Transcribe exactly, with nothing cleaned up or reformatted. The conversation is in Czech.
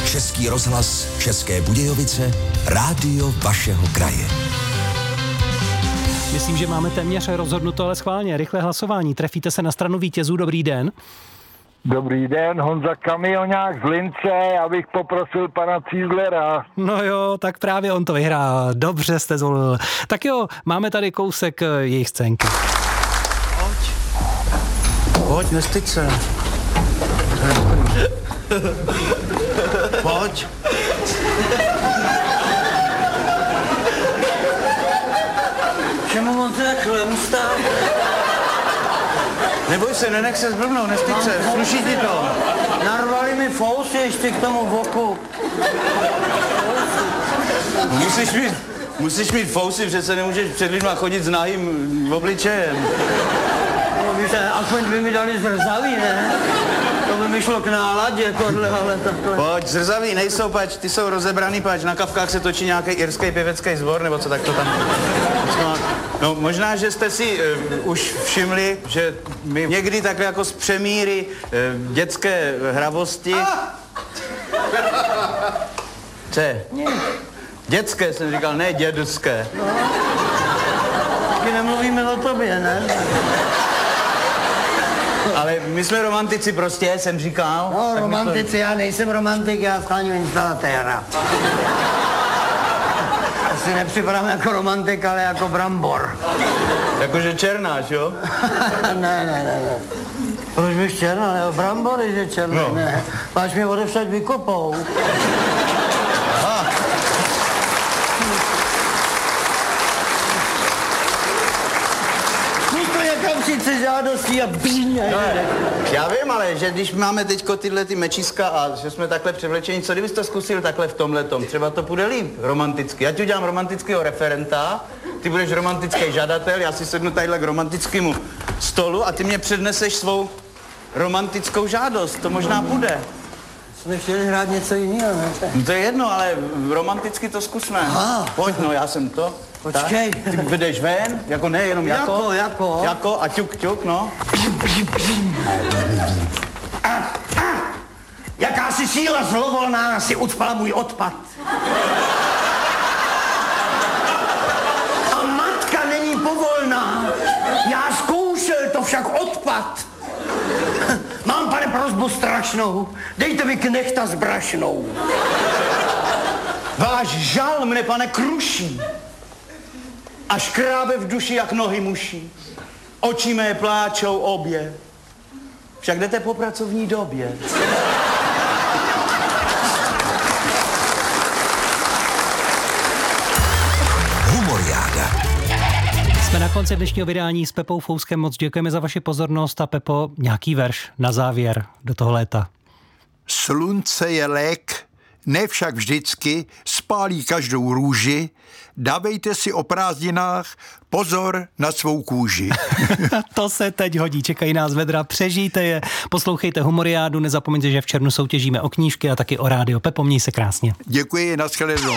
Český rozhlas, České Budějovice, rádio vašeho kraje. Myslím, že máme téměř rozhodnuto, ale schválně. Rychlé hlasování. Trefíte se na stranu vítězů. Dobrý den. Dobrý den, Honza Kamionák z Lince, já bych poprosil pana Cízlera. No jo, tak právě on to vyhrál. Dobře jste zvolil. Tak jo, máme tady kousek jejich scénky. Pojď. Pojď, nestyď se. Pojď. Čemu on to takhle ustál? Neboj se, nenech se zblbnout, nestyď se, sluší ti to. Narvali mi fousy ještě k tomu boku. Musíš mít, musíš mít fousy, přece nemůžeš před lidma chodit s nahým obličejem. No víte, aspoň by mi dali zrzaví, ne? To by mi šlo k náladě, tohle, ale takhle. Pojď, zrzaví nejsou, pač, ty jsou rozebraný, pač, na kavkách se točí nějaký irský pěvecký sbor, nebo co tak to tam... No možná, že jste si uh, už všimli, že my někdy takhle jako z přemíry uh, dětské hravosti... Co? Dětské jsem říkal, ne dědské. No. Taky nemluvíme o tobě, ne? Ale my jsme romantici prostě, jsem říkal. No, tak romantici, to... já nejsem romantik, já skláním instalatéra. Asi nepřipadám jako romantik, ale jako brambor. Jakože černáš, jo? ne, ne, ne, ne. Proč bych černá, ne? Brambory, že černý, no. Ne. Máš mě odevšať vykopou. Aha. Nikdo někam sice žádostí a bíně. No, já vím, ale že když máme teďko tyhle ty mečiska a že jsme takhle převlečení, co kdybys to zkusil takhle v tomhletom? Třeba to půjde líp, romanticky. Já ti udělám romantického referenta, ty budeš romantický žadatel, já si sednu tadyhle k romantickému stolu a ty mě předneseš svou romantickou žádost, to možná půjde. Jsme chtěli hrát něco jiného, ne? No to je jedno, ale romanticky to zkusme. Aha. Pojď, no, já jsem to. Počkej. Tak, ty vedeš ven, jako ne, jenom jako. Jako, jako. Jako a ťuk, ťuk, no. A, a, jakási síla zlovolná si ucpala můj odpad. A matka není povolná. Já zkoušel, to však odpad. Mám, pane, prosbu strašnou. Dejte mi knechta s brašnou. Váš žal mne, pane, kruší. A škrábe v duši, jak nohy muší. Oči mé pláčou obě. Však jdete po pracovní době. Humoriáda. Jsme na konci dnešního vydání s Pepou Fouskem. Moc děkujeme za vaši pozornost a Pepo, nějaký verš na závěr do toho léta. Slunce je lék, ne však vždycky, spálí každou růži, dávejte si o prázdninách pozor na svou kůži. To se teď hodí, čekají nás vedra, přežijte je, poslouchejte Humoriádu, nezapomeňte, že v červnu soutěžíme o knížky a taky o rádio. Pepo, měj se krásně. Děkuji, nashledanou.